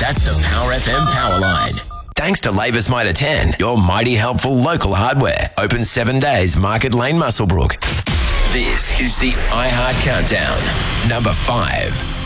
That's the Power FM Power Line. Thanks to Labour's Mitre 10, your mighty helpful local hardware. Open 7 days, Market Lane, Muswellbrook. This is the iHeart Countdown. Number 5.